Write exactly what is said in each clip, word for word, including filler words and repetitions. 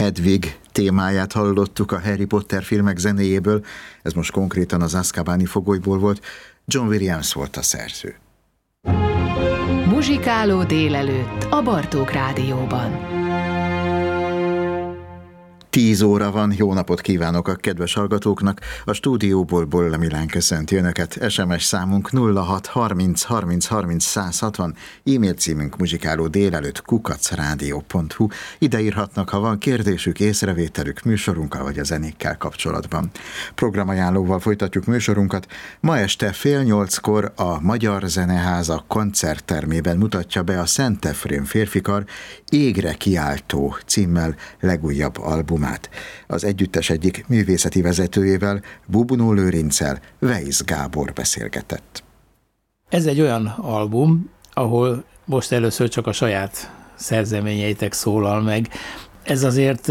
Hedwig témáját hallottuk a Harry Potter filmek zenéjéből, ez most konkrétan az Azkabani fogolyból volt, John Williams volt a szerző. Muzsikáló délelőtt a Bartók Rádióban. Tíz óra van, jó napot kívánok a kedves hallgatóknak, a stúdióból Bolla Milán köszönti Önöket, es em es számunk nulla hat harminc harminc harminc száz hatvan, e-mail címünk muzsikáló délelőtt kukac rádió pont hu, ide írhatnak, ha van kérdésük, észrevételük műsorunkkal vagy a zenékkel kapcsolatban. Programajánlóval folytatjuk műsorunkat, ma este fél nyolckor a Magyar Zeneháza koncerttermében mutatja be a Szent Efrém férfikar Égre kiáltó címmel legújabb albumát. Az együttes egyik művészeti vezetőjével, Bubunó Lőrinccel Weisz Gábor beszélgetett. Ez egy olyan album, ahol most először csak a saját szerzeményeitek szólal meg. Ez azért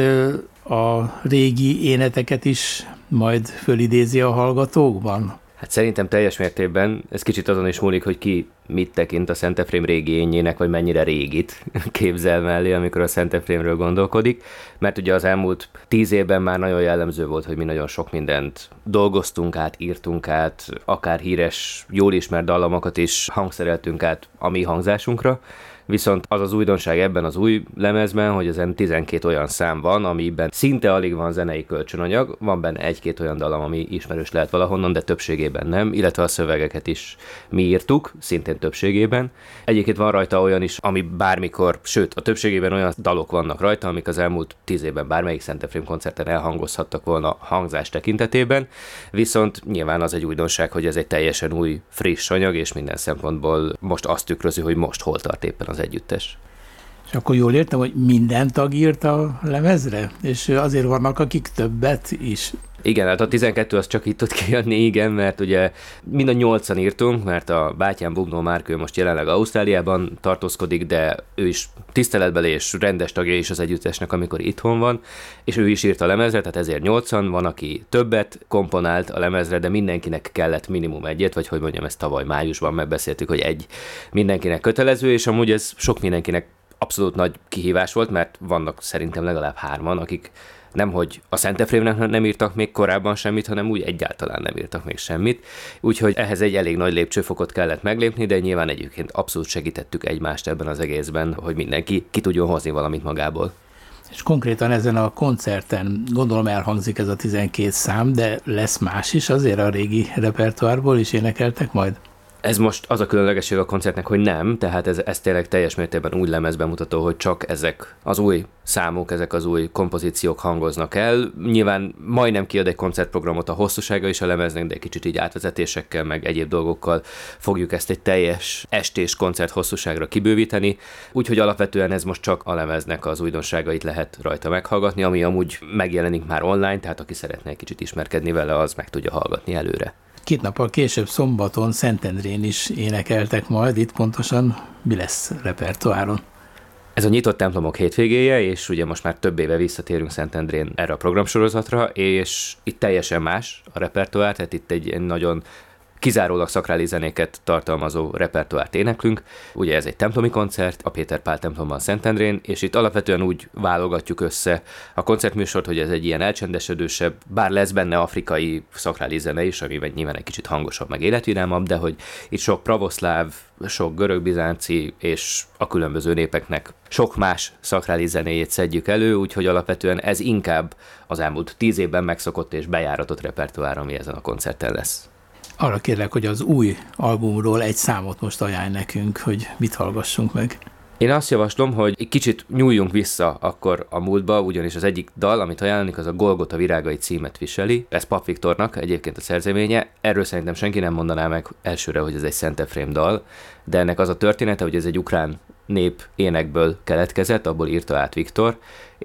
a régi éneteket is majd fölidézi a hallgatókban? Hát szerintem teljes mértékben, ez kicsit azon is múlik, hogy ki mit tekint a Szent Efrém régi énjének, vagy mennyire régit képzel mellé, amikor a Szent Efrémről gondolkodik, mert ugye az elmúlt tíz évben már nagyon jellemző volt, hogy mi nagyon sok mindent dolgoztunk át, írtunk át, akár híres, jól ismert dallamokat is hangszereltünk át a mi hangzásunkra, viszont az az újdonság ebben az új lemezben, hogy ezen tizenkét olyan szám van, amiben szinte alig van zenei kölcsönanyag, van benne egy-két olyan dallam, ami ismerős lehet valahonnan, de többségében nem, illetve a szövegeket is mi írtuk, szintén többségében. Egyébként van rajta olyan is, ami bármikor, sőt, a többségében olyan dalok vannak rajta, amik az elmúlt tíz évben bármelyik Szent Efrém koncerten elhangozhattak volna hangzás tekintetében, viszont nyilván az egy újdonság, hogy ez egy teljesen új, friss anyag, és minden szempontból most azt tükrözi, hogy most hol tart éppen az együttes. És akkor jól értem, hogy minden tag írt a lemezre? És azért vannak, akik többet is. Igen, hát a tizenkettő az csak itt tud kijönni, igen, mert ugye mind a nyolcan írtunk, mert a bátyám Bubnó Márk most jelenleg Ausztráliában tartózkodik, de ő is tiszteletbeli és rendes tagja is az együttesnek, amikor itthon van, és ő is írt a lemezre, tehát ezért nyolcan, van, aki többet komponált a lemezre, de mindenkinek kellett minimum egyet, vagy hogy mondjam, ezt tavaly májusban megbeszéltük, hogy egy mindenkinek kötelező, és amúgy ez sok mindenkinek abszolút nagy kihívás volt, mert vannak szerintem legalább hárman, akik nemhogy a Szent Efrémnek nem írtak még korábban semmit, hanem úgy egyáltalán nem írtak még semmit. Úgyhogy ehhez egy elég nagy lépcsőfokot kellett meglépni, de nyilván egyébként abszolút segítettük egymást ebben az egészben, hogy mindenki ki tudjon hozni valamit magából. És konkrétan ezen a koncerten gondolom elhangzik ez a tizenkét szám, de lesz más is azért a régi repertoárból is énekeltek majd? Ez most az a különlegesség a koncertnek, hogy nem, tehát ez, ez tényleg teljes mértékben úgy lemezbemutató, hogy csak ezek az új számok, ezek az új kompozíciók hangoznak el. Nyilván majdnem kiad egy koncertprogramot a hosszúsága is a lemeznek, de egy kicsit így átvezetésekkel, meg egyéb dolgokkal fogjuk ezt egy teljes estés koncert hosszúságra kibővíteni, úgyhogy alapvetően ez most csak a lemeznek az újdonságait lehet rajta meghallgatni, ami amúgy megjelenik már online, tehát aki szeretne egy kicsit ismerkedni vele, az meg tudja hallgatni előre. Két nappal később szombaton Szentendrén is énekeltek majd, itt pontosan mi lesz repertoáron? Ez a nyitott templomok hétvégéje, és ugye most már több éve visszatérünk Szentendrén erre a programsorozatra, és itt teljesen más a repertoár, tehát itt egy nagyon kizárólag szakrális zenéket tartalmazó repertoárt éneklünk. Ugye ez egy templomi koncert, a Péter Pál templomban Szentendrén, és itt alapvetően úgy válogatjuk össze a koncertműsort, hogy ez egy ilyen elcsendesedősebb, bár lesz benne afrikai szakrális zene is, ami nyilván egy kicsit hangosabb, meg életvidámabb, de hogy itt sok pravoszláv, sok görög-bizánci és a különböző népeknek sok más szakrális zenéjét szedjük elő, úgyhogy alapvetően ez inkább az elmúlt tíz évben megszokott és bejáratott repertoár, ami ezen a koncerten lesz. Arra kérlek, hogy az új albumról egy számot most ajánl nekünk, hogy mit hallgassunk meg. Én azt javaslom, hogy egy kicsit nyúljunk vissza akkor a múltba, ugyanis az egyik dal, amit ajánlani, az a Golgota virágai címet viseli. Ez Pap Viktornak egyébként a szerzeménye. Erről szerintem senki nem mondaná meg elsőre, hogy ez egy Szent Efrém dal, de ennek az a története, hogy ez egy ukrán nép énekből keletkezett, abból írta át Viktor,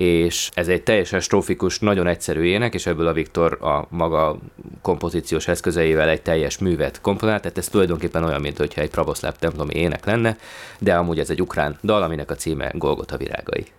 és ez egy teljesen strófikus, nagyon egyszerű ének, és ebből a Viktor a maga kompozíciós eszközeivel egy teljes művet komponált, tehát ez tulajdonképpen olyan, mint hogyha egy pravoszláv templomi ének lenne, de amúgy ez egy ukrán dal, aminek a címe Golgota virágai.